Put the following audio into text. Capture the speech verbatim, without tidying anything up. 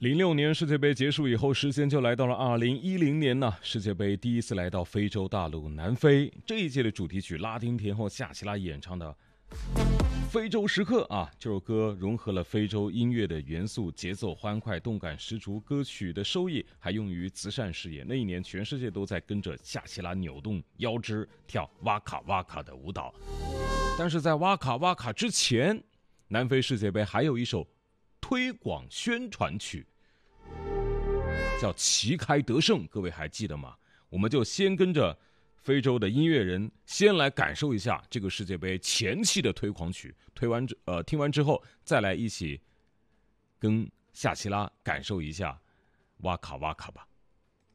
零六年世界杯结束以后，时间就来到了二零一零年呢。世界杯第一次来到非洲大陆南非，这一届的主题曲拉丁天后夏奇拉演唱的《非洲时刻》啊，这首歌融合了非洲音乐的元素，节奏欢快，动感十足。歌曲的收益还用于慈善事业。那一年，全世界都在跟着夏奇拉扭动腰肢，跳哇卡哇卡的舞蹈。但是在哇卡哇卡之前，南非世界杯还有一首推广宣传曲，叫旗开得胜，各位还记得吗？我们就先跟着非洲的音乐人先来感受一下这个世界杯前期的推广曲，推完呃听完之后，再来一起跟夏奇拉感受一下哇卡哇卡吧。